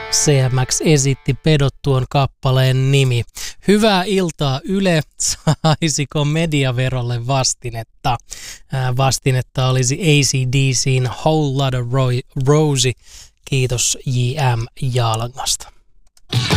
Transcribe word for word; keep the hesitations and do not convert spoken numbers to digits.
C M X esitti Pedot tuon kappaleen nimi. Hyvää iltaa Yle, saisiko mediaverolle vastinetta? Ää, vastinetta olisi A C D C:n Whole Lotta Roy, Rosie. Kiitos J M Jalngasta.